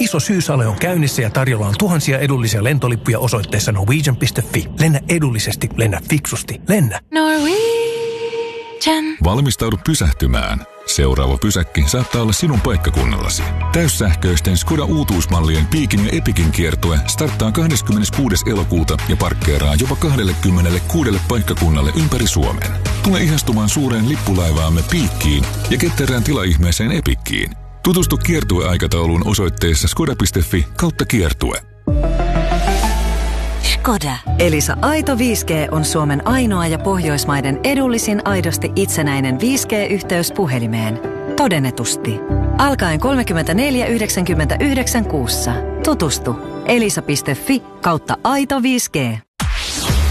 Iso syyssale on käynnissä ja tarjolla on tuhansia edullisia lentolippuja osoitteessa norwegian.fi. Lennä edullisesti, lennä fiksusti, lennä. Norwegian. Valmistaudu pysähtymään. Seuraava pysäkki saattaa olla sinun paikkakunnallasi. Täyssähköisten Skoda uutuusmallien Piikin ja Epikin kiertue starttaa 26. elokuuta ja parkkeeraa jopa 26 paikkakunnalle ympäri Suomen. Tule ihastumaan suureen lippulaivaamme Piikkiin ja ketterään tilaihmeeseen Epikkiin. Tutustu kiertueaikatauluun osoitteessa skoda.fi/kiertue. Skoda. Elisa Aito 5G on Suomen ainoa ja Pohjoismaiden edullisin aidosti itsenäinen 5G-yhteys puhelimeen. Todennetusti. Alkaen 34,99 kuussa. Tutustu elisa.fi/aito 5G.